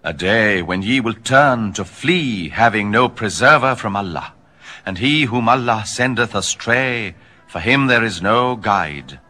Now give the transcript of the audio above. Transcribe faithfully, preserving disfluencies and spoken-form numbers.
A day when ye will turn to flee, having no preserver from Allah. And he whom Allah sendeth astray, for him there is no guide.